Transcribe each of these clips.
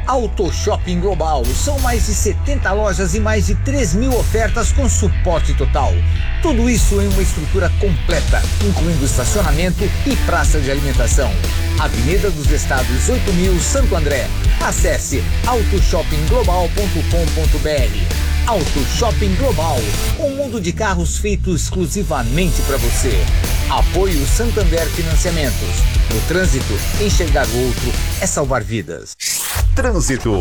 Auto Shopping Global. São mais de 70 lojas e mais de 3.000 ofertas com suporte total. Tudo isso em uma estrutura completa, incluindo estacionamento e praça de alimentação. Avenida dos Estados 8.000, Santo André. Acesse autoshoppingglobal.com.br. Auto Shopping Global, um mundo de carros feito exclusivamente para você. Apoio Santander Financiamentos. No trânsito, enxergar o outro é salvar vidas. Trânsito.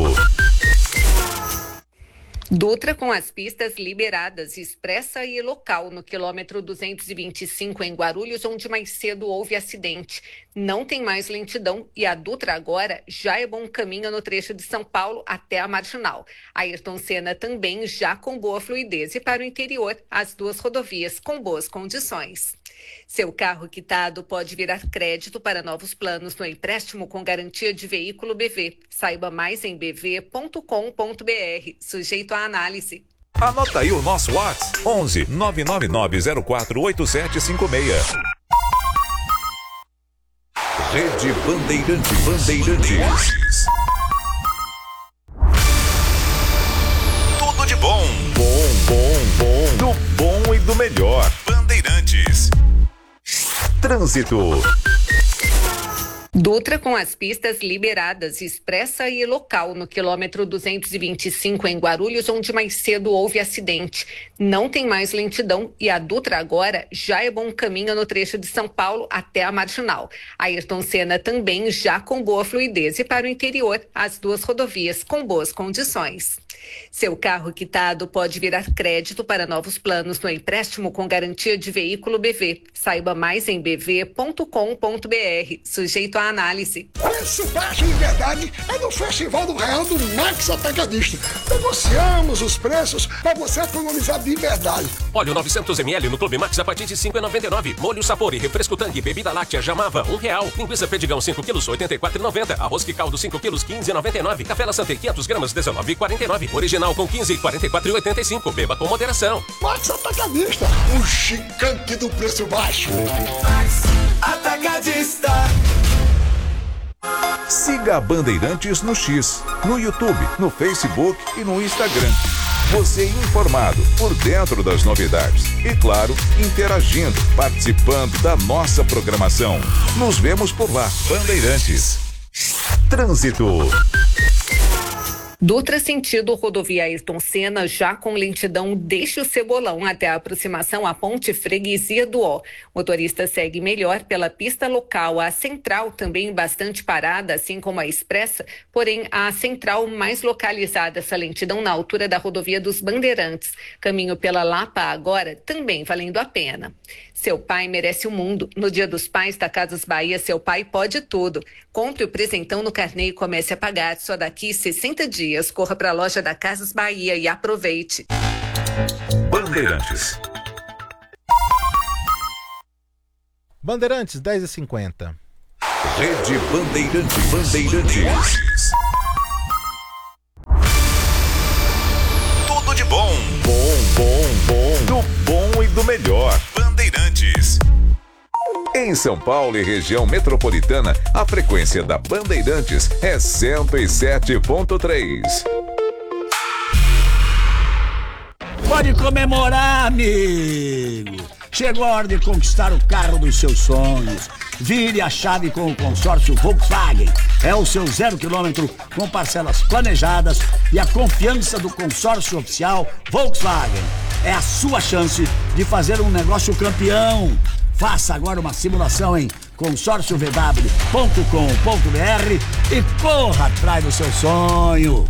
Dutra com as pistas liberadas, expressa e local no quilômetro 225 em Guarulhos, onde mais cedo houve acidente. Não tem mais lentidão e a Dutra agora já é bom caminho no trecho de São Paulo até a Marginal. A Ayrton Senna também já com boa fluidez e para o interior, as duas rodovias com boas condições. Seu carro quitado pode virar crédito para novos planos no empréstimo com garantia de veículo BV. Saiba mais em bv.com.br, sujeito à análise. Anota aí o nosso WhatsApp: 11 999048756. Rede Bandeirantes. Tudo de bom. Do bom e do melhor. Bandeirantes. Trânsito. Dutra com as pistas liberadas, expressa e local no quilômetro 225 em Guarulhos, onde mais cedo houve acidente. Não tem mais lentidão e a Dutra agora já é bom caminho no trecho de São Paulo até a Marginal. A Ayrton Senna também já com boa fluidez e para o interior, as duas rodovias com boas condições. Seu carro quitado pode virar crédito para novos planos no empréstimo com garantia de veículo BV. Saiba mais em bv.com.br, sujeito à análise. Preço baixo de verdade é no Festival do Real do Max Atacadista. Negociamos os preços para você economizar de verdade. Óleo 900ml no Clube Max a partir de R$ 5,99. Molho Sapor e refresco Tang, bebida láctea Jamava, R$1. Linguiça Perdigão 5 kg, R$ 84,90. Arroz que caldo 5 kg, R$ 15,99. Café La Santé 500 gramas, R$ 19,49. Original com 15, R$ 44,85. Beba com moderação. Max Atacadista, o gigante do preço baixo. Max Atacadista. Siga a Bandeirantes no X, no YouTube, no Facebook e no Instagram. Você informado, por dentro das novidades. E claro, interagindo, participando da nossa programação. Nos vemos por lá. Bandeirantes. Trânsito. Dutra sentido rodovia Ayrton Senna, já com lentidão, deixa o Cebolão até a aproximação à ponte Freguesia do Ó. Motorista segue melhor pela pista local, a central também bastante parada, assim como a expressa, porém a central mais localizada, essa lentidão na altura da rodovia dos Bandeirantes. Caminho pela Lapa agora também valendo a pena. Seu pai merece o mundo. No Dia dos Pais da Casas Bahia, seu pai pode tudo. Compre o presentão no carnê e comece a pagar só daqui 60 dias. Corra para a loja da Casas Bahia e aproveite. Bandeirantes. Bandeirantes, 10h50. Rede Bandeirantes. Tudo de bom. Do bom e do melhor. Bandeirantes. Em São Paulo e região metropolitana, a frequência da Bandeirantes é 107.3. Pode comemorar, amigo! Chegou a hora de conquistar o carro dos seus sonhos. Vire a chave com o consórcio Volkswagen. É o seu 0 km com parcelas planejadas e a confiança do consórcio oficial Volkswagen. É a sua chance de fazer um negócio campeão. Faça agora uma simulação em consórciovw.com.br e corra atrás do seu sonho.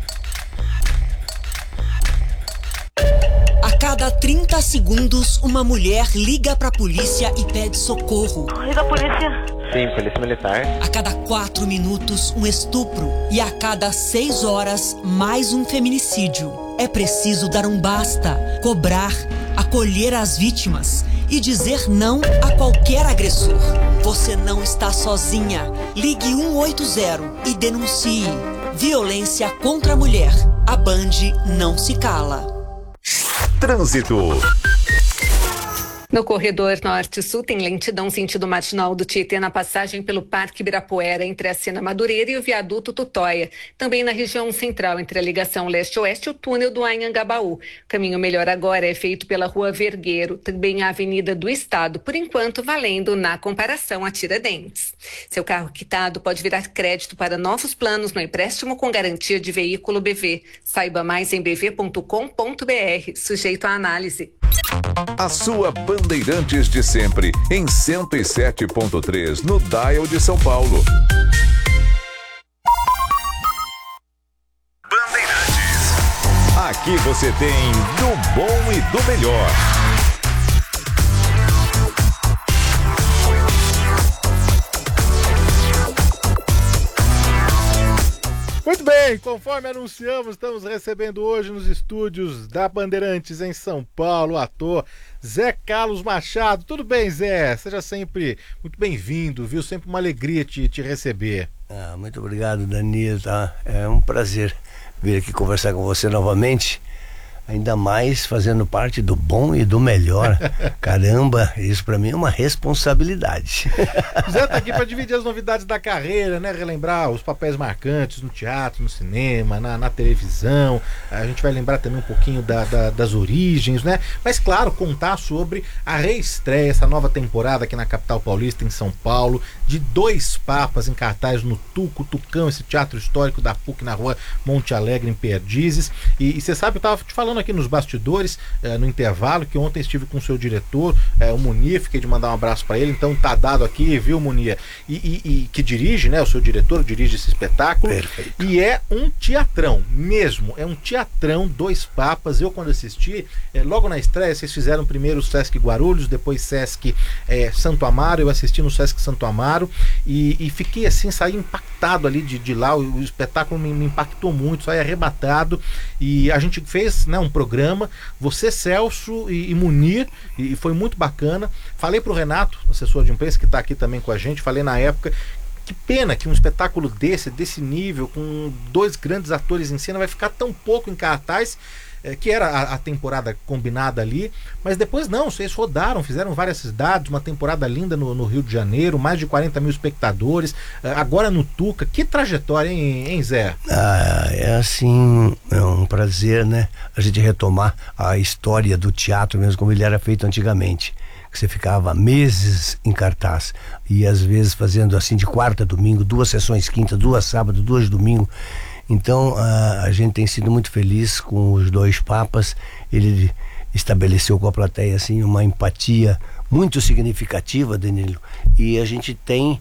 A cada 30 segundos, uma mulher liga pra polícia e pede socorro. Liga a polícia. Sim, polícia militar. A cada 4 minutos, um estupro. E a cada 6 horas, mais um feminicídio. É preciso dar um basta, cobrar, acolher as vítimas e dizer não a qualquer agressor. Você não está sozinha. Ligue 180 e denuncie. Violência contra a mulher. A Band não se cala. Trânsito. No corredor norte-sul tem lentidão sentido marginal do Tietê na passagem pelo Parque Ibirapuera entre a Sena Madureira e o viaduto Tutóia. Também na região central entre a ligação leste-oeste e o túnel do Anhangabaú. O caminho melhor agora é feito pela Rua Vergueiro, também a Avenida do Estado, por enquanto valendo na comparação a Tiradentes. Seu carro quitado pode virar crédito para novos planos no empréstimo com garantia de veículo BV. Saiba mais em bv.com.br, sujeito à análise. A sua Bandeirantes de sempre, em 107.3, no Dial de São Paulo. Bandeirantes. Aqui você tem do bom e do melhor. Muito bem, conforme anunciamos, estamos recebendo hoje nos estúdios da Bandeirantes em São Paulo o ator Zé Carlos Machado. Tudo bem, Zé? Seja sempre muito bem-vindo, viu? Sempre uma alegria te receber. Muito obrigado, Danilo. Tá? É um prazer vir aqui conversar com você novamente. Ainda mais fazendo parte do bom e do melhor. Caramba, isso pra mim é uma responsabilidade. O Zé tá aqui pra dividir as novidades da carreira, né? Relembrar os papéis marcantes no teatro, no cinema, na televisão. A gente vai lembrar também um pouquinho das origens, né? Mas claro, contar sobre a reestreia, essa nova temporada aqui na capital paulista, em São Paulo, de Dois Papas em cartaz no Tucão, esse teatro histórico da PUC na rua Monte Alegre, em Perdizes. E você sabe, eu tava te falando aqui nos bastidores, no intervalo, que ontem estive com o seu diretor, o Munir, fiquei de mandar um abraço para ele, então tá dado aqui, viu, Munir? E que dirige, né, o seu diretor dirige esse espetáculo. Perfeito. E é um teatrão mesmo, é um teatrão, Dois Papas. Eu quando assisti, logo na estreia, vocês fizeram primeiro o Sesc Guarulhos, depois Sesc Santo Amaro, eu assisti no Sesc Santo Amaro e fiquei assim, saí impactado ali de lá, o espetáculo me impactou muito, saí arrebatado, e a gente fez, né, um programa, você, Celso e Munir, e foi muito bacana. Falei pro Renato, assessor de imprensa, que está aqui também com a gente, falei na época, que pena que um espetáculo desse nível, com dois grandes atores em cena, vai ficar tão pouco em cartaz, que era a temporada combinada ali, mas depois não, vocês rodaram, fizeram várias cidades, uma temporada linda no Rio de Janeiro, mais de 40 mil espectadores, agora no Tuca. Que trajetória, hein, Zé? É assim, é um prazer, né, a gente retomar a história do teatro mesmo como ele era feito antigamente, que você ficava meses em cartaz e às vezes fazendo assim de quarta a domingo, 2 sessões quinta, 2 sábado, 2 domingo. Então a gente tem sido muito feliz com os Dois Papas. Ele estabeleceu com a plateia assim uma empatia muito significativa, Danilo, e a gente tem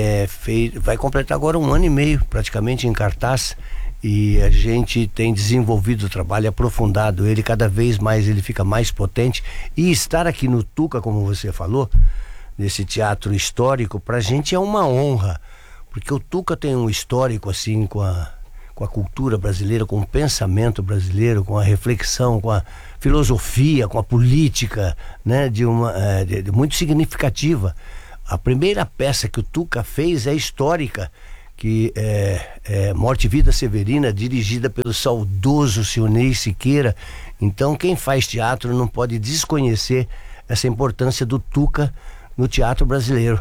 vai completar agora 1 ano e meio praticamente em cartaz, e a gente tem desenvolvido o trabalho, aprofundado ele, cada vez mais ele fica mais potente, e estar aqui no Tuca, como você falou, nesse teatro histórico, pra gente é uma honra, porque o Tuca tem um histórico assim com a cultura brasileira, com o pensamento brasileiro, com a reflexão, com a filosofia, com a política, né, de muito significativa. A primeira peça que o Tuca fez é histórica, que é Morte e Vida Severina, dirigida pelo saudoso Sionei Siqueira. Então quem faz teatro não pode desconhecer essa importância do Tuca no teatro brasileiro,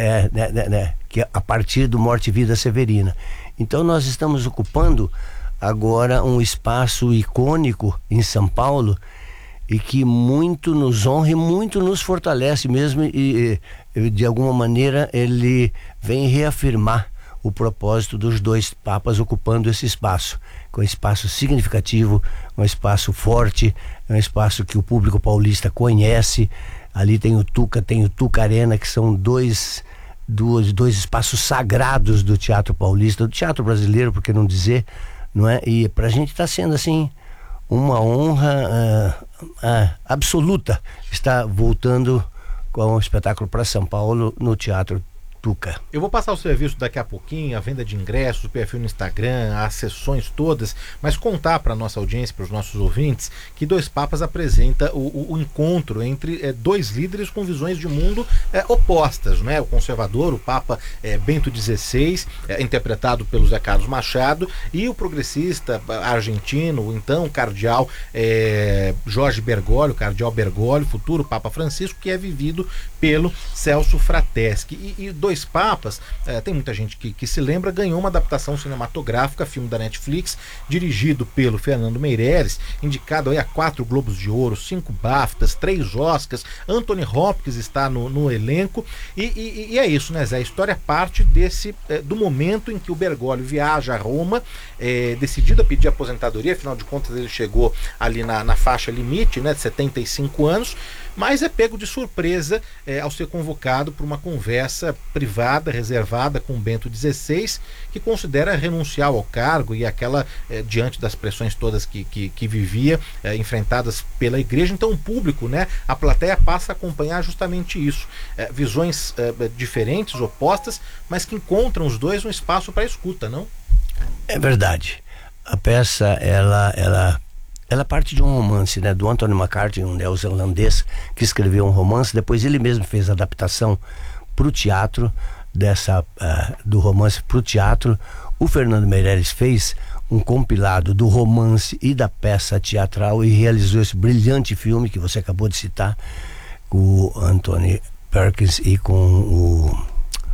que é a partir do Morte e Vida Severina. Então nós estamos ocupando agora um espaço icônico em São Paulo e que muito nos honra e muito nos fortalece mesmo, e de alguma maneira ele vem reafirmar o propósito dos Dois Papas ocupando esse espaço, com um espaço significativo, um espaço forte, um espaço que o público paulista conhece. Ali tem o Tuca Arena, que são dois espaços sagrados do teatro paulista, do teatro brasileiro, por que não dizer, não é? E pra gente está sendo assim uma honra absoluta estar voltando com um espetáculo para São Paulo no teatro Tuca. Eu vou passar o serviço daqui a pouquinho, a venda de ingressos, o perfil no Instagram, as sessões todas, mas contar para a nossa audiência, para os nossos ouvintes, que Dois Papas apresenta o encontro entre dois líderes com visões de mundo opostas, né? O conservador, o Papa Bento XVI, interpretado pelo Zé Carlos Machado, e o progressista argentino, o então cardeal Jorge Bergoglio, cardeal Bergoglio, futuro Papa Francisco, que é vivido pelo Celso Frateschi. E Dois Papas, tem muita gente que se lembra, ganhou uma adaptação cinematográfica, filme da Netflix, dirigido pelo Fernando Meirelles, indicado aí a 4 Globos de Ouro, 5 BAFTAs, 3 Oscars. Anthony Hopkins está no elenco, e é isso, né, Zé? A história parte do momento em que o Bergoglio viaja a Roma, decidido a pedir aposentadoria, afinal de contas ele chegou ali na faixa limite, né, de 75 anos, mas é pego de surpresa ao ser convocado por uma conversa privada, reservada com Bento XVI, que considera renunciar ao cargo, e aquela, diante das pressões todas que vivia, enfrentadas pela igreja. Então o público, né, a plateia passa a acompanhar justamente isso, visões diferentes, opostas, mas que encontram os dois um espaço para escuta, não? É verdade. A peça, ela parte de um romance, né, do Anthony McCarthy, um neozelandês que escreveu um romance, depois ele mesmo fez a adaptação para o teatro, do romance para o teatro. O Fernando Meirelles fez um compilado do romance e da peça teatral e realizou esse brilhante filme que você acabou de citar, com o Anthony Perkins e com o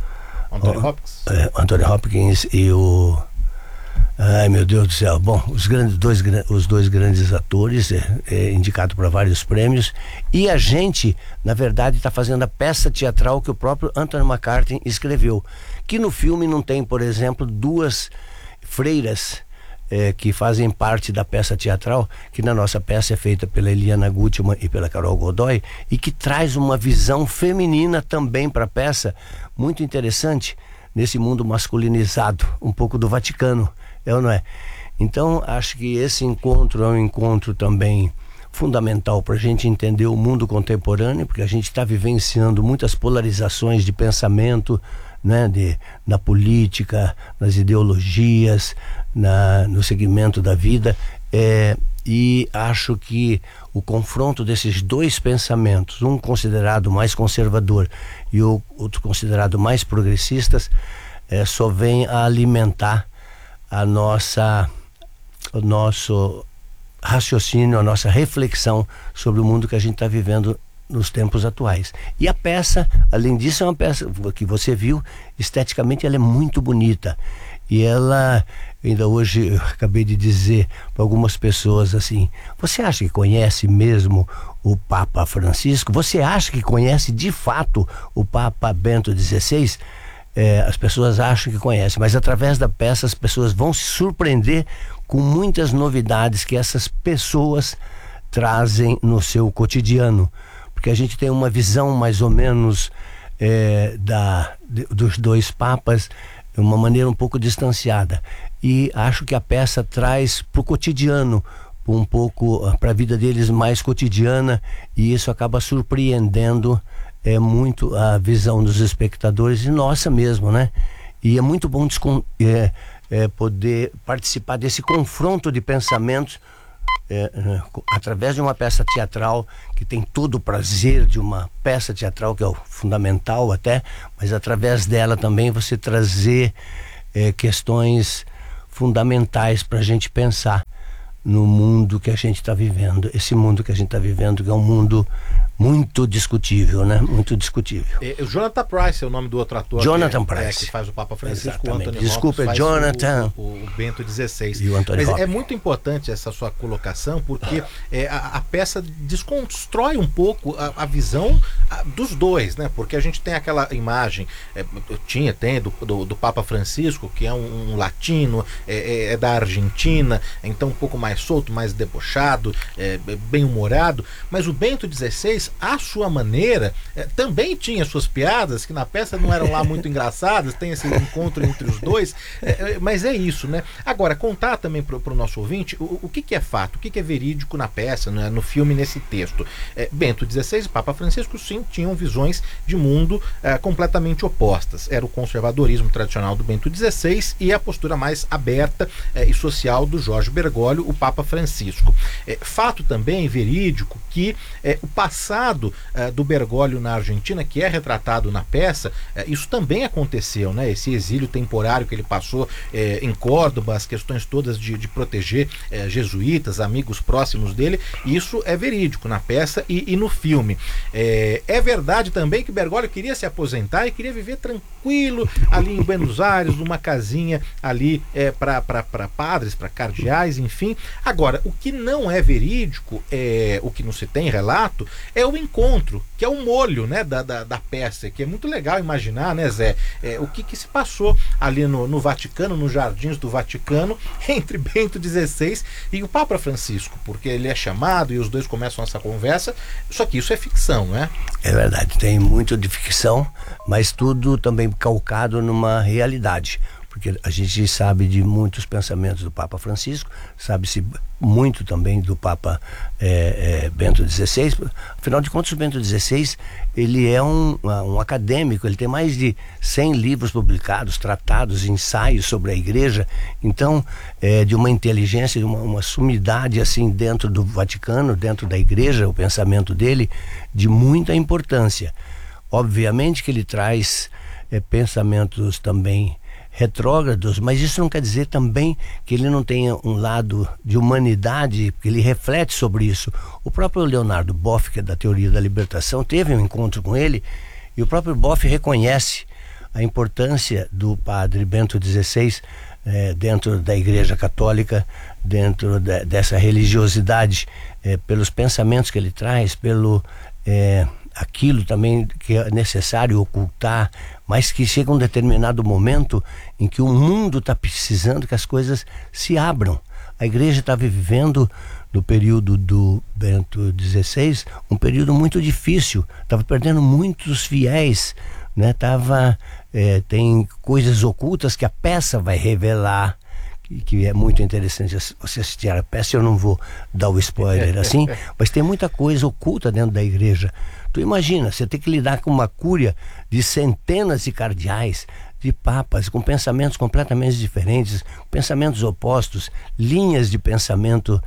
Anthony Hopkins e o... Ai, meu Deus do céu. Bom, os dois grandes atores, indicado para vários prêmios, e a gente, na verdade, está fazendo a peça teatral que o próprio Anthony McCarthy escreveu, que no filme não tem, por exemplo, 2 freiras que fazem parte da peça teatral, que na nossa peça é feita pela Eliana Gutmann e pela Carol Godoy, e que traz uma visão feminina também para a peça, muito interessante, nesse mundo masculinizado, um pouco do Vaticano. Ou não é? Então acho que esse encontro é um encontro também fundamental para a gente entender o mundo contemporâneo, porque a gente está vivenciando muitas polarizações de pensamento, né, na política, nas ideologias, no segmento da vida, e acho que o confronto desses dois pensamentos, um considerado mais conservador e o outro considerado mais progressistas, só vem a alimentar o nosso raciocínio, a nossa reflexão sobre o mundo que a gente está vivendo nos tempos atuais. E a peça, além disso, é uma peça que você viu, esteticamente ela é muito bonita. E ela, ainda hoje, eu acabei de dizer para algumas pessoas assim: você acha que conhece mesmo o Papa Francisco? Você acha que conhece de fato o Papa Bento XVI? As pessoas acham que conhecem, mas através da peça as pessoas vão se surpreender com muitas novidades que essas pessoas trazem no seu cotidiano, porque a gente tem uma visão mais ou menos dos dois papas de uma maneira um pouco distanciada, e acho que a peça traz para o cotidiano, um pouco para a vida deles mais cotidiana, e isso acaba surpreendendo muito a visão dos espectadores e nossa mesmo, né? E é muito bom poder participar desse confronto de pensamentos através de uma peça teatral, que tem todo o prazer de uma peça teatral, que é o fundamental até, mas através dela também você trazer questões fundamentais para a gente pensar no mundo que a gente está vivendo. Esse mundo que a gente está vivendo, que é um mundo muito discutível, né? Muito discutível. O Jonathan Pryce é o nome do outro ator. Jonathan Pryce. Que faz o Papa Francisco. Exatamente. O Anthony Desculpa, Hopkins Jonathan. O Bento XVI. E o Anthony Mas Hopkins. é muito importante essa sua colocação, porque a peça desconstrói um pouco a visão dos dois, né? Porque a gente tem aquela imagem, tem do Papa Francisco, que é um latino, é da Argentina, então um pouco mais solto, mais debochado, bem-humorado, mas o Bento XVI, à sua maneira, também tinha suas piadas, que na peça não eram lá muito engraçadas, tem esse encontro entre os dois, mas é isso, né? né? Agora, contar também pro nosso ouvinte o que é fato, o que é verídico na peça, né, no filme, nesse texto. Bento XVI e Papa Francisco, sim, tinham visões de mundo completamente opostas. Era o conservadorismo tradicional do Bento XVI e a postura mais aberta e social do Jorge Bergoglio, o Papa Francisco. Fato também verídico que o passado do Bergoglio na Argentina, que é retratado na peça, isso também aconteceu, né? Esse exílio temporário que ele passou em Córdoba, as questões todas de proteger jesuítas, amigos próximos dele, isso é verídico na peça e no filme. É verdade também que Bergoglio queria se aposentar e queria viver tranquilo ali em Buenos Aires, numa casinha ali para padres, para cardeais, enfim. Agora, o que não é verídico, o que não se tem relato, é o encontro, que é o molho, né, da peça, que é muito legal imaginar, né, Zé, o que se passou ali no Vaticano, nos jardins do Vaticano, entre Bento XVI e o Papa Francisco, porque ele é chamado e os dois começam essa conversa, só que isso é ficção, né? É verdade, tem muito de ficção, mas tudo também calcado numa realidade. Porque a gente sabe de muitos pensamentos do Papa Francisco, sabe-se muito também do Papa Bento XVI. Afinal de contas, o Bento XVI, ele é um acadêmico, ele tem mais de 100 livros publicados, tratados, ensaios sobre a Igreja. Então, de uma inteligência, de uma sumidade assim dentro do Vaticano, dentro da Igreja, o pensamento dele, de muita importância. Obviamente que ele traz pensamentos também retrógrados, mas isso não quer dizer também que ele não tenha um lado de humanidade, que ele reflete sobre isso. O próprio Leonardo Boff, que é da teoria da libertação, teve um encontro com ele, e o próprio Boff reconhece a importância do padre Bento XVI dentro da Igreja Católica, dentro dessa religiosidade, pelos pensamentos que ele traz, pelo aquilo também que é necessário ocultar, mas que chega um determinado momento em que o mundo está precisando que as coisas se abram. A Igreja estava vivendo, no período do Bento XVI, um período muito difícil, estava perdendo muitos fiéis, né? Tem coisas ocultas que a peça vai revelar, que é muito interessante você assistir a peça. Eu não vou dar o spoiler assim, mas tem muita coisa oculta dentro da Igreja. Tu imagina, você tem que lidar com uma cúria de centenas de cardeais, de papas, com pensamentos completamente diferentes, pensamentos opostos, linhas de pensamento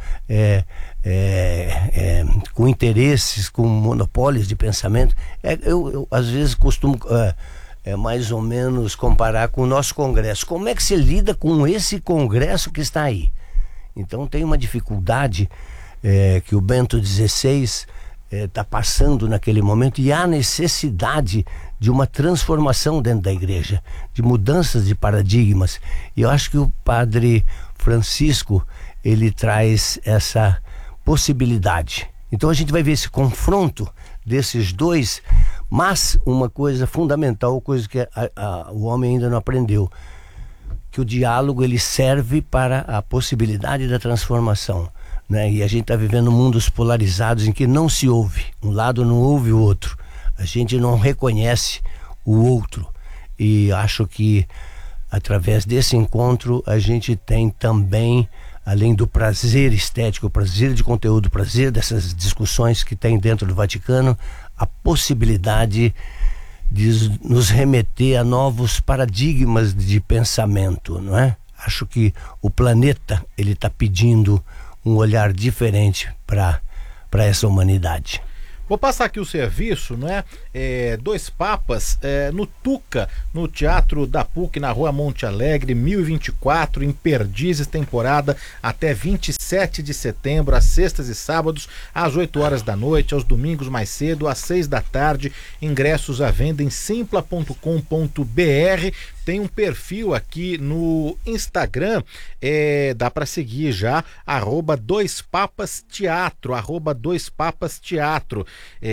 com interesses, com monopólios de pensamento. Eu às vezes costumo mais ou menos comparar com o nosso Congresso. Como é que se lida com esse Congresso que está aí? Então tem uma dificuldade que o Bento XVI está passando naquele momento, e há necessidade de uma transformação dentro da Igreja, de mudanças de paradigmas. E eu acho que o Padre Francisco, ele traz essa possibilidade. Então a gente vai ver esse confronto desses dois, mas uma coisa fundamental, coisa que o homem ainda não aprendeu, que o diálogo ele serve para a possibilidade da transformação, né? E a gente está vivendo mundos polarizados em que não se ouve, um lado não ouve o outro, a gente não reconhece o outro, e acho que através desse encontro a gente tem também, além do prazer estético, o prazer de conteúdo, o prazer dessas discussões que tem dentro do Vaticano, a possibilidade de nos remeter a novos paradigmas de pensamento, não é? Acho que o planeta ele está pedindo um olhar diferente para essa humanidade. Vou passar aqui o serviço, né? Dois Papas no Tuca, no Teatro da PUC, na Rua Monte Alegre, 1024, em Perdizes, temporada até 27 de setembro, às sextas e sábados, às 8 horas da noite, aos domingos mais cedo, às 6 da tarde. Ingressos à venda em simpla.com.br. Tem um perfil aqui no Instagram, dá para seguir já, @2papasteatro, @2papasteatro.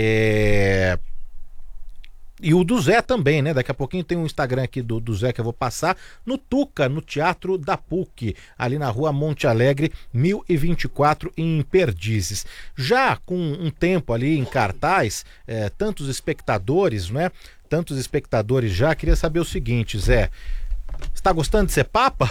E o do Zé também, né? Daqui a pouquinho tem um Instagram aqui do Zé que eu vou passar, no Tuca, no Teatro da PUC, ali na Rua Monte Alegre, 1024, em Perdizes. Já com um tempo ali em cartaz, tantos espectadores, né? Tantos espectadores já, queria saber o seguinte, Zé, Está gostando de ser papa?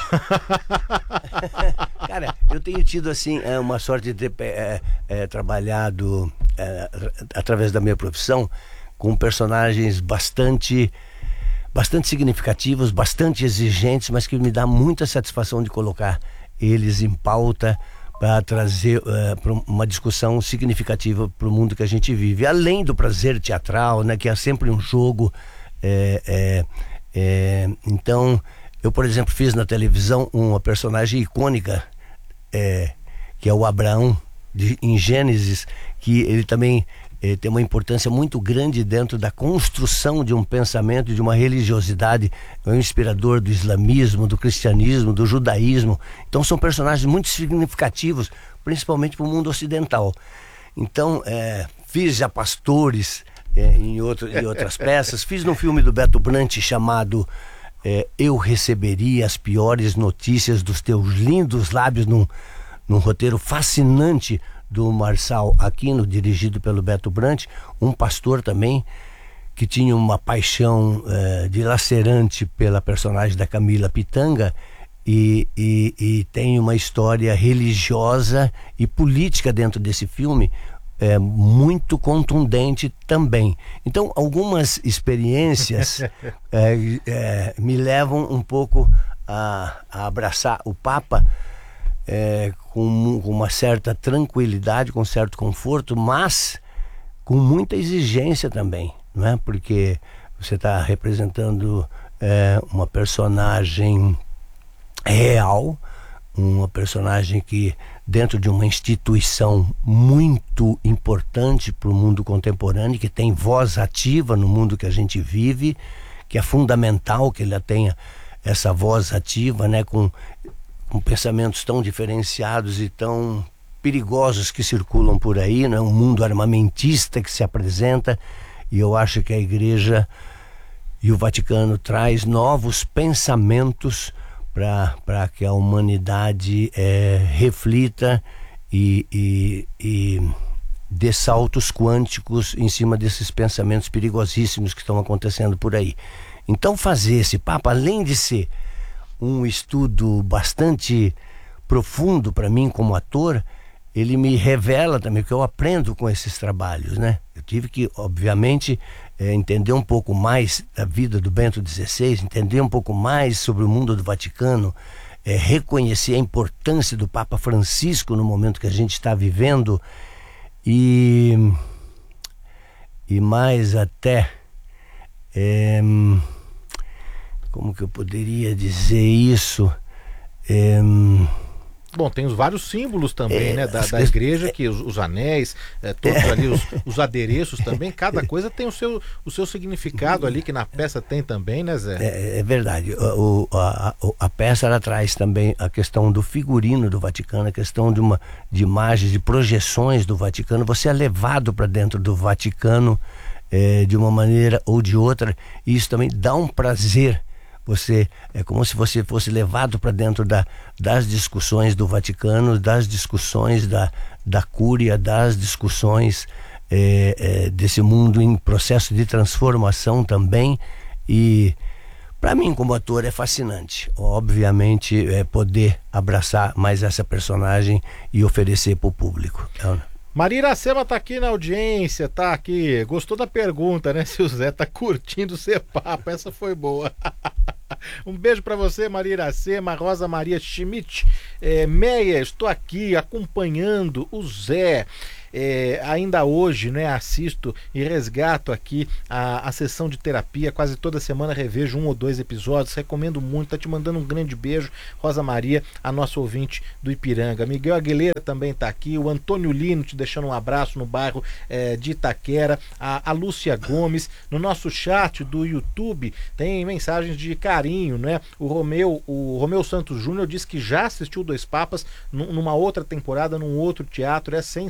Cara, eu tenho tido assim uma sorte de ter trabalhado através da minha profissão com personagens bastante significativos, bastante exigentes, mas que me dá muita satisfação de colocar eles em pauta para trazer uma discussão significativa para o mundo que a gente vive, além do prazer teatral, né, que é sempre um jogo. Então, eu, por exemplo, fiz na televisão uma personagem icônica, que é o Abraão em Gênesis, que ele também tem uma importância muito grande dentro da construção de um pensamento, de uma religiosidade. É um inspirador do islamismo, do cristianismo, do judaísmo. Então são personagens muito significativos, principalmente para o mundo ocidental. Então fiz já pastores em outras peças. Fiz no filme do Beto Brant chamado Eu Receberia as Piores Notícias dos Teus Lindos Lábios, num roteiro fascinante do Marçal Aquino, dirigido pelo Beto Brant, um pastor também que tinha uma paixão dilacerante pela personagem da Camila Pitanga e tem uma história religiosa e política dentro desse filme muito contundente também. Então, algumas experiências me levam um pouco a abraçar o Papa com uma certa tranquilidade, com certo conforto, mas com muita exigência também, não é? Porque você está representando uma personagem real, uma personagem que dentro de uma instituição muito importante para o mundo contemporâneo, que tem voz ativa no mundo que a gente vive, que é fundamental que ela tenha essa voz ativa, né, com pensamentos tão diferenciados e tão perigosos que circulam por aí, né? Um mundo armamentista que se apresenta, e eu acho que a Igreja e o Vaticano traz novos pensamentos para que a humanidade reflita e dê saltos quânticos em cima desses pensamentos perigosíssimos que estão acontecendo por aí. Então fazer esse Papa, além de ser um estudo bastante profundo para mim como ator, ele me revela também, porque eu aprendo com esses trabalhos, né? Eu tive que, obviamente, entender um pouco mais da vida do Bento XVI, entender um pouco mais sobre o mundo do Vaticano, reconhecer a importância do Papa Francisco no momento que a gente está vivendo e mais até... como que eu poderia dizer isso? Bom, tem os vários símbolos também, né, da igreja, que os anéis, todos ali, os adereços também, cada coisa tem o seu significado ali, que na peça tem também, né, Zé? É verdade. A peça, ela traz também a questão do figurino do Vaticano, a questão de imagens, de projeções do Vaticano. Você é levado para dentro do Vaticano de uma maneira ou de outra, e isso também dá um prazer. É como se você fosse levado para dentro das discussões do Vaticano, das discussões da Cúria, das discussões desse mundo em processo de transformação também. E para mim, como ator, é fascinante. Obviamente, poder abraçar mais essa personagem e oferecer para o público. Maria Iracema tá aqui na audiência, tá aqui. Gostou da pergunta, né? Se o Zé tá curtindo ser Papa, essa foi boa. Um beijo para você, Maria Iracema. Rosa Maria Schmidt. Meia, estou aqui acompanhando o Zé. Ainda hoje, né, assisto e resgato aqui a sessão de terapia. Quase toda semana revejo 1 ou 2 episódios. Recomendo muito. Tá te mandando um grande beijo, Rosa Maria, a nossa ouvinte do Ipiranga. Miguel Aguilera também tá aqui. O Antônio Lino te deixando um abraço no bairro de Itaquera. A Lúcia Gomes. No nosso chat do YouTube tem mensagens de carinho, né? O Romeu Santos Júnior diz que já assistiu Dois Papas numa outra temporada, num outro teatro. É sensacional.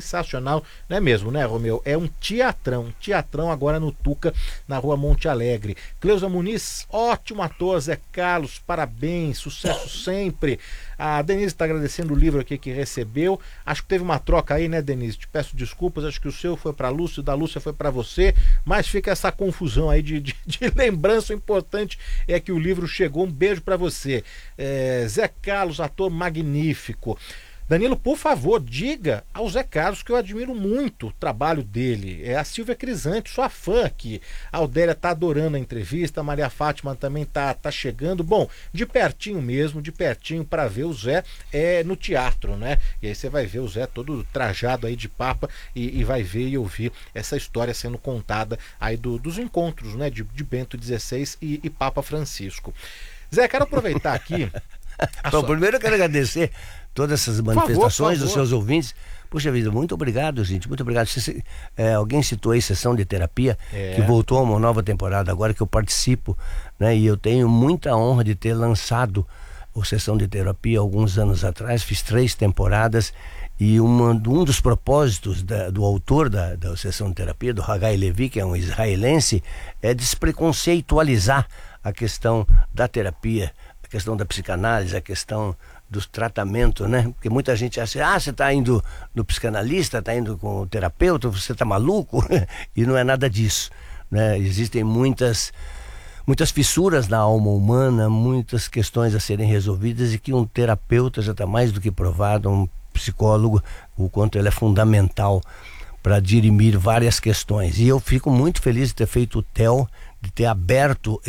sensacional, não é mesmo, né, Romeu? É um teatrão agora no Tuca, na Rua Monte Alegre. Cleusa Muniz, ótimo ator. Zé Carlos, parabéns, sucesso sempre. A Denise está agradecendo o livro aqui que recebeu. Acho que teve uma troca aí, né, Denise? Te peço desculpas, acho que o seu foi para a Lúcia, o da Lúcia foi para você, mas fica essa confusão aí de lembrança. O importante é que o livro chegou. Um beijo para você. Zé Carlos, ator magnífico. Danilo, por favor, diga ao Zé Carlos que eu admiro muito o trabalho dele. É a Silvia Crisante, sua fã aqui. A Aldélia tá adorando a entrevista, a Maria Fátima também tá chegando. Bom, de pertinho mesmo, de pertinho para ver o Zé no teatro, né? E aí você vai ver o Zé todo trajado aí de papa e vai ver e ouvir essa história sendo contada aí dos encontros, né? De Bento XVI e Papa Francisco. Zé, quero aproveitar aqui... Bom, primeiro eu quero agradecer todas essas manifestações dos seus ouvintes. Puxa vida, muito obrigado, gente, muito obrigado. Alguém citou aí sessão de terapia, que voltou a uma nova temporada agora que eu participo, né? E eu tenho muita honra de ter lançado a sessão de terapia alguns anos atrás. Fiz 3 temporadas e um dos propósitos do autor da sessão de terapia, do Haggai Levi, que é um israelense, é despreconceitualizar a questão da terapia, a questão da psicanálise, a questão do tratamento, né? Porque muita gente acha, você está indo no psicanalista, está indo com o terapeuta, você está maluco? E não é nada disso, né? Existem muitas fissuras na alma humana, muitas questões a serem resolvidas e que um terapeuta já está mais do que provado, um psicólogo, o quanto ele é fundamental para dirimir várias questões. E eu fico muito feliz de ter feito o TEL, de ter aberto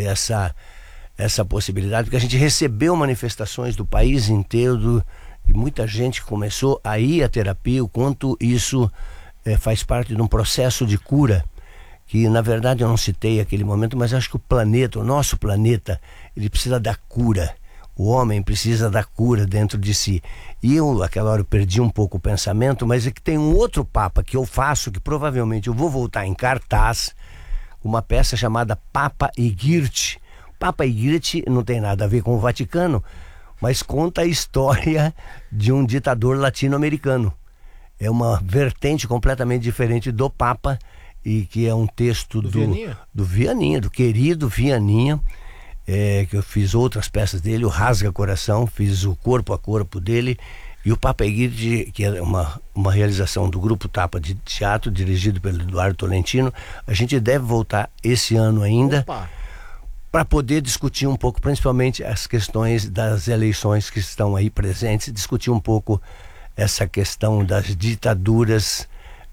essa possibilidade, porque a gente recebeu manifestações do país inteiro e muita gente começou a ir à terapia, o quanto isso faz parte de um processo de cura, que na verdade eu não citei aquele momento, mas acho que o nosso planeta, ele precisa da cura. O homem precisa da cura dentro de si. E eu, aquela hora, eu perdi um pouco o pensamento, mas é que tem um outro Papa que eu faço, que provavelmente eu vou voltar em cartaz, uma peça chamada Papa Igirte. Papa Igirte não tem nada a ver com o Vaticano, mas conta a história de um ditador latino-americano. É uma vertente completamente diferente do Papa, e que é um texto do Vianinha, do querido Vianinha, que eu fiz outras peças dele, o Rasga Coração, fiz o Corpo a Corpo dele, e o Papa Igirte, que é uma realização do Grupo Tapa de Teatro, dirigido pelo Eduardo Tolentino. A gente deve voltar esse ano ainda, para poder discutir um pouco, principalmente as questões das eleições que estão aí presentes, discutir um pouco essa questão das ditaduras,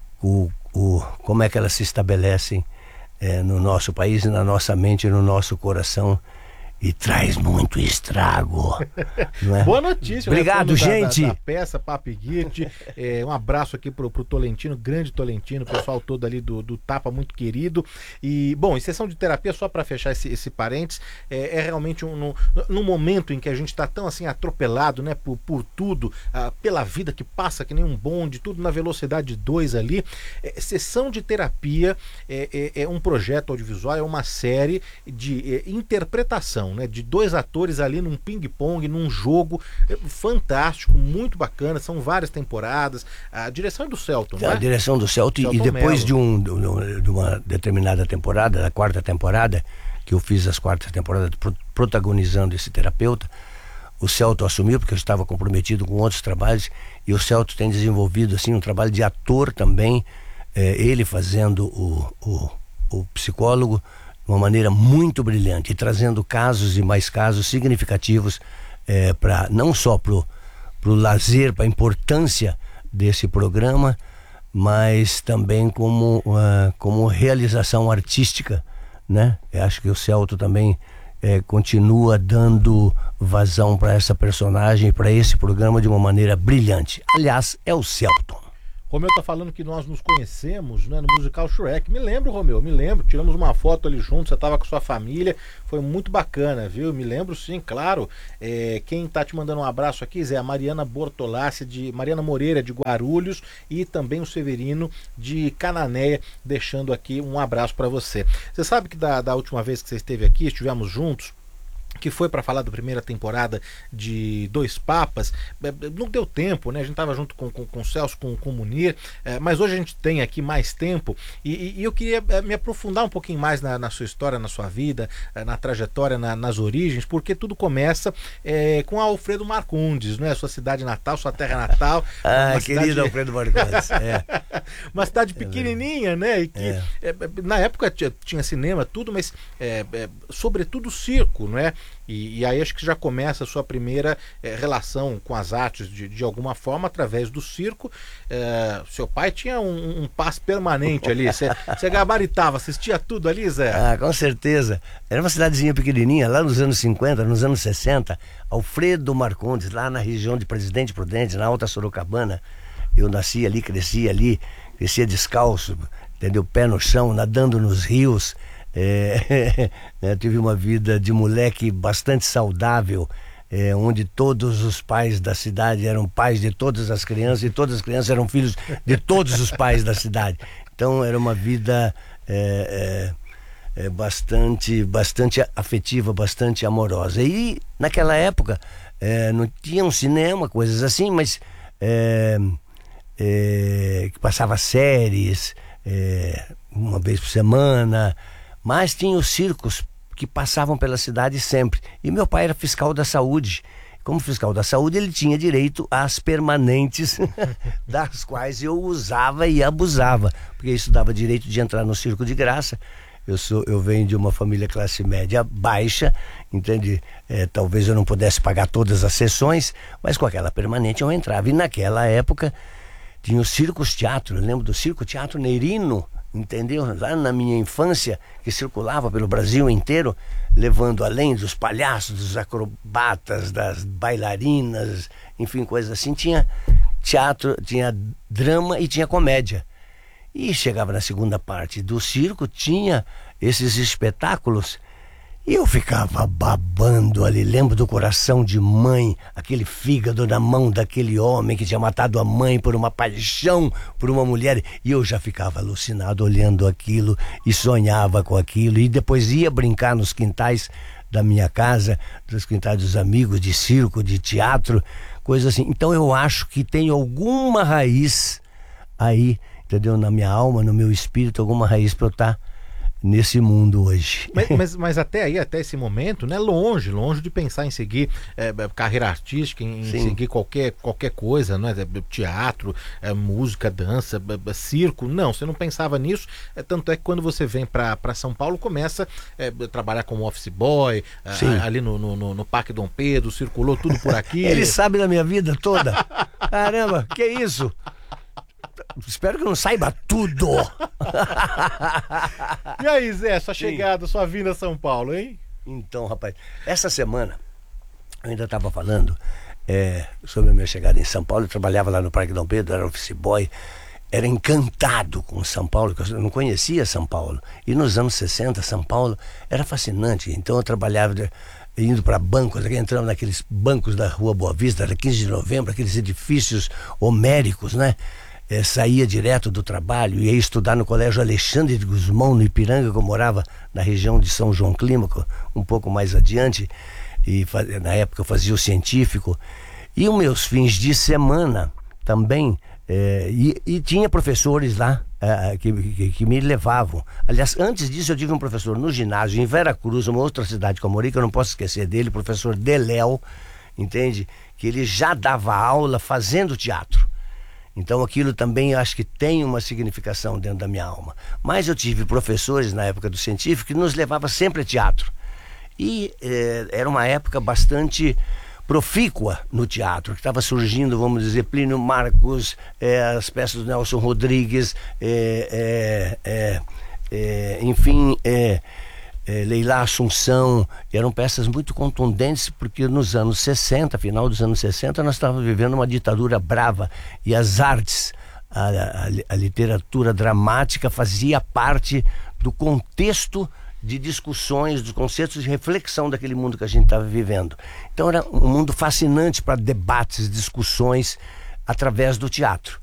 como é que elas se estabelecem no nosso país, na nossa mente, no nosso coração, e traz muito estrago. Não é? Boa notícia. Obrigado, gente. Da peça Papa Igirte. Um abraço aqui pro Tolentino, grande Tolentino, o pessoal todo ali do Tapa, muito querido. E, bom, em sessão de terapia, só para fechar esse parênteses, é realmente num momento em que a gente está tão assim atropelado, né, por tudo, pela vida que passa que nem um bonde, tudo na velocidade 2 ali. Sessão de terapia é um projeto audiovisual, é uma série de interpretação, né, de 2 atores ali num ping-pong, num jogo fantástico, muito bacana. São várias temporadas. A direção é do Celton, né? A direção do Celton, e depois de uma determinada temporada, da 4ª temporada, que eu fiz as 4 temporadas protagonizando esse terapeuta, o Celton assumiu, porque eu estava comprometido com outros trabalhos, e o Celton tem desenvolvido assim um trabalho de ator também, ele fazendo o psicólogo de uma maneira muito brilhante, e trazendo casos e mais casos significativos, não só pro lazer, para a importância desse programa, mas também como realização artística, né? Eu acho que o Celto também continua dando vazão para essa personagem, para esse programa, de uma maneira brilhante. Aliás, é o Celton. Romeu tá falando que nós nos conhecemos, né, no musical Shrek. Me lembro, Romeu, me lembro. Tiramos uma foto ali juntos, você tava com sua família. Foi muito bacana, viu? Me lembro sim, claro. Quem tá te mandando um abraço aqui é a Mariana Bortolassi, Mariana Moreira, de Guarulhos, e também o Severino, de Cananéia, deixando aqui um abraço para você. Você sabe que da última vez que você esteve aqui, estivemos juntos, que foi para falar da primeira temporada de Dois Papas. Não deu tempo, né? A gente estava junto com o Celso, com o Munir, mas hoje a gente tem aqui mais tempo e eu queria me aprofundar um pouquinho mais na sua história, na sua vida, na trajetória, nas origens, porque tudo começa com Alfredo Marcondes, né? Sua cidade natal, sua terra natal. Querido Alfredo Marcondes. Uma cidade pequenininha, né? E que, na época tinha cinema, tudo, mas sobretudo circo, não é? E aí acho que já começa a sua primeira relação com as artes de alguma forma através do circo. Seu pai tinha um passe permanente ali. Você gabaritava, assistia tudo ali, Zé? Com certeza. Era uma cidadezinha pequenininha, lá nos anos 50, nos anos 60. Alfredo Marcondes, lá na região de Presidente Prudente, na Alta Sorocabana. Eu nasci ali, crescia descalço, entendeu? Pé no chão, nadando nos rios. Tive uma vida de moleque bastante saudável, onde todos os pais da cidade eram pais de todas as crianças e todas as crianças eram filhos de todos os pais da cidade. Então era uma vida bastante afetiva, bastante amorosa. E naquela época não tinha um cinema, coisas assim, mas que passava séries uma vez por semana. Mas tinha os circos que passavam pela cidade sempre. E meu pai era fiscal da saúde. Como fiscal da saúde, ele tinha direito às permanentes, das quais eu usava e abusava. Porque isso dava direito de entrar no circo de graça. Eu venho de uma família classe média baixa, entende? Talvez eu não pudesse pagar todas as sessões, mas com aquela permanente eu entrava. E naquela época tinha o Circos Teatro. Eu lembro do Circo Teatro Nerino, entendeu? Lá na minha infância, que circulava pelo Brasil inteiro, levando além dos palhaços, dos acrobatas, das bailarinas, enfim, coisas assim. Tinha teatro, tinha drama e tinha comédia. E chegava na segunda parte do circo, tinha esses espetáculos e eu ficava babando ali. Lembro do Coração de Mãe, aquele fígado na mão daquele homem que tinha matado a mãe por uma paixão por uma mulher, e eu já ficava alucinado olhando aquilo e sonhava com aquilo, e depois ia brincar nos quintais da minha casa, dos quintais dos amigos, de circo, de teatro, coisas assim. Então eu acho que tem alguma raiz aí, entendeu? Na minha alma, no meu espírito, alguma raiz para eu estar nesse mundo hoje. Mas até aí, até esse momento, né, longe de pensar em seguir carreira artística, em seguir qualquer coisa, né, teatro, música, dança, circo. Não, você não pensava nisso. Tanto é que quando você vem para São Paulo, começa a trabalhar como office boy, ali no Parque Dom Pedro, circulou tudo por aqui. Ele sabe da minha vida toda. Caramba, que isso? Espero que não saiba tudo. E aí, Zé, sua chegada, sua vinda a São Paulo, hein? Então, rapaz, essa semana eu ainda estava falando sobre a minha chegada em São Paulo. Eu trabalhava lá no Parque Dom Pedro, era office boy, era encantado com São Paulo, porque eu não conhecia São Paulo. E nos anos 60, São Paulo era fascinante. Então eu trabalhava indo para bancos, entrando naqueles bancos da Rua Boa Vista, da 15 de novembro, aqueles edifícios homéricos, né? Saía direto do trabalho, ia estudar no Colégio Alexandre de Gusmão, no Ipiranga, que eu morava na região de São João Clímaco, um pouco mais adiante, e na época eu fazia o científico. E os meus fins de semana também, e tinha professores lá que me levavam. Aliás, antes disso eu tive um professor no ginásio, em Veracruz, uma outra cidade que eu morei, que eu não posso esquecer dele, o professor Deléo, entende? Que ele já dava aula fazendo teatro. Então aquilo também eu acho que tem uma significação dentro da minha alma. Mas eu tive professores na época do científico que nos levavam sempre a teatro. E era uma época bastante profícua no teatro, que estava surgindo, vamos dizer, Plínio Marcos, as peças do Nelson Rodrigues, enfim, Leila Assunção. Eram peças muito contundentes, porque nos anos 60, final dos anos 60, nós estávamos vivendo uma ditadura brava, e as artes, a literatura dramática fazia parte do contexto de discussões, dos conceitos de reflexão daquele mundo que a gente estava vivendo. Então era um mundo fascinante para debates, discussões através do teatro.